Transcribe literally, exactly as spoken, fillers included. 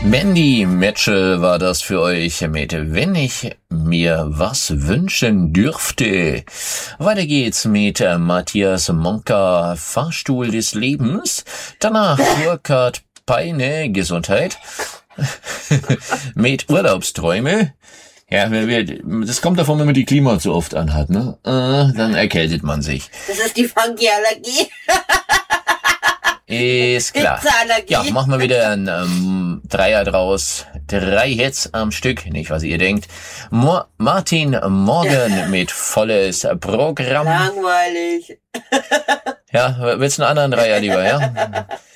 Mandy Mitchell war das für euch mit Wenn ich mir was wünschen dürfte. Weiter geht's mit Matthias Monka, Fahrstuhl des Lebens. Danach Burkhard Peine, Gesundheit. Mit Urlaubsträume. Ja, das kommt davon, wenn man die Klima zu oft anhat, ne? Dann erkältet man sich. Das ist die Funky-Allergie. Ist klar. Ja, machen wir wieder ein ähm, Dreier draus. Drei Hits am Stück, nicht was ihr denkt. Mo- Martin Morgan mit volles Programm. Langweilig. Ja, willst du einen anderen Dreier lieber, ja?